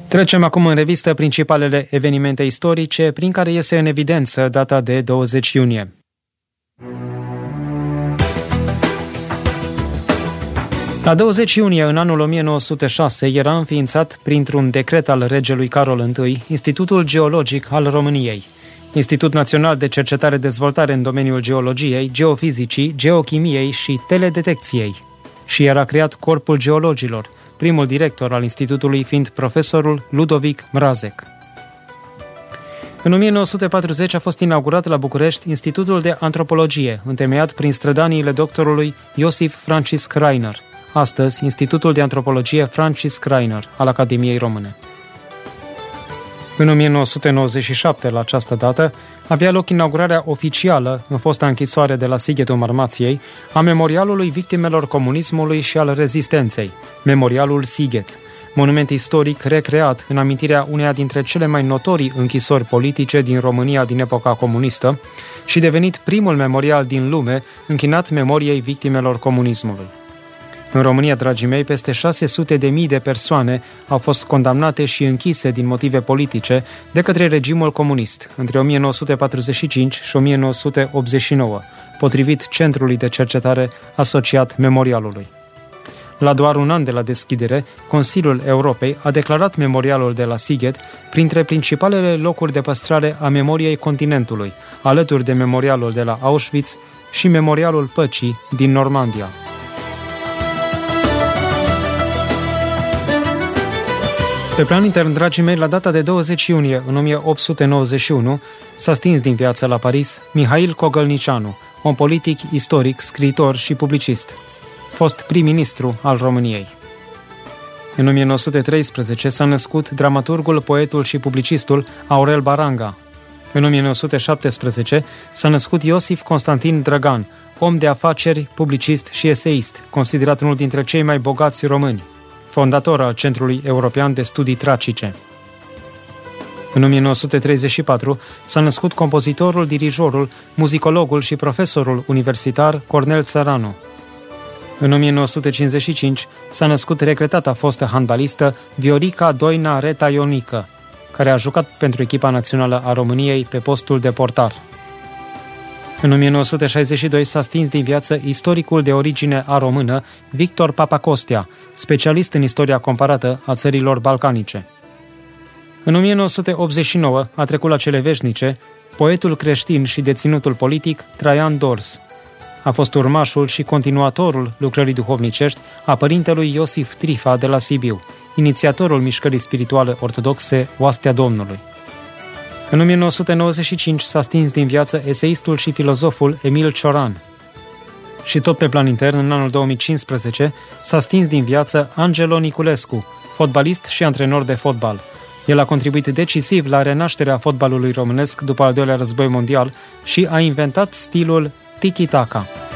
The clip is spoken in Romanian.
Trecem acum în revistă principalele evenimente istorice prin care iese în evidență data de 20 iunie. La 20 iunie, în anul 1906, era înființat, printr-un decret al regelui Carol I, Institutul Geologic al României, Institut Național de Cercetare-Dezvoltare în domeniul geologiei, geofizicii, geochimiei și teledetecției. Și era creat Corpul Geologilor, primul director al institutului fiind profesorul Ludovic Mrazek. În 1940 a fost inaugurat la București Institutul de Antropologie, întemeiat prin strădaniile doctorului Iosif Francisc Rainer, astăzi Institutul de Antropologie Francisc Rainer al Academiei Române. În 1997, la această dată, avea loc inaugurarea oficială, în fosta închisoare de la Sighetul Marmației, a Memorialului Victimelor Comunismului și al Rezistenței, Memorialul Sighet, monument istoric recreat în amintirea uneia dintre cele mai notorii închisori politice din România din epoca comunistă și devenit primul memorial din lume închinat memoriei victimelor comunismului. În România, dragii mei, peste 600.000 de persoane au fost condamnate și închise din motive politice de către regimul comunist între 1945 și 1989, potrivit Centrului de Cercetare asociat memorialului. La doar un an de la deschidere, Consiliul Europei a declarat memorialul de la Sighet printre principalele locuri de păstrare a memoriei continentului, alături de memorialul de la Auschwitz și memorialul păcii din Normandia. Pe plan intern, dragii mei, la data de 20 iunie în 1891 s-a stins din viață la Paris Mihail Cogălnicianu, un politic, istoric, scriitor și publicist, fost prim-ministru al României. În 1913 s-a născut dramaturgul, poetul și publicistul Aurel Baranga. În 1917 s-a născut Iosif Constantin Drăgan, om de afaceri, publicist și eseist, considerat unul dintre cei mai bogați români, fondator al Centrului European de Studii Tracice. În 1934 s-a născut compozitorul, dirijorul, muzicologul și profesorul universitar Cornel Țăranu. În 1955 s-a născut regretata fostă handbalistă Viorica Doina Reta Ionică, care a jucat pentru echipa națională a României pe postul de portar. În 1962 s-a stins din viață istoricul de origine română Victor Papacostea, specialist în istoria comparată a țărilor balcanice. În 1989 a trecut la cele veșnice poetul creștin și deținutul politic Traian Dors. A fost urmașul și continuatorul lucrării duhovnicești a părintelui Iosif Trifa de la Sibiu, inițiatorul mișcării spirituale ortodoxe Oastea Domnului. În 1995 s-a stins din viață eseistul și filozoful Emil Cioran. Și tot pe plan intern, în anul 2015, s-a stins din viață Angelo Niculescu, fotbalist și antrenor de fotbal. El a contribuit decisiv la renașterea fotbalului românesc după al doilea război mondial și a inventat stilul tiki-taka.